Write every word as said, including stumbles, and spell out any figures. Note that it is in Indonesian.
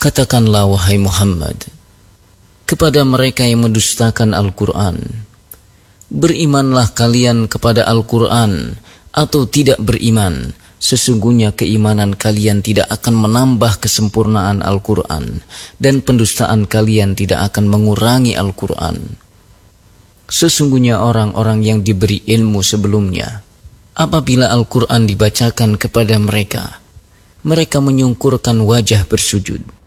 Katakanlah wahai Muhammad kepada mereka yang mendustakan Al-Quran, berimanlah kalian kepada Al-Quran atau tidak beriman, sesungguhnya keimanan kalian tidak akan menambah kesempurnaan Al-Quran, dan pendustaan kalian tidak akan mengurangi Al-Quran. Sesungguhnya orang-orang yang diberi ilmu sebelumnya, apabila Al-Quran dibacakan kepada mereka, mereka menyungkurkan wajah bersujud.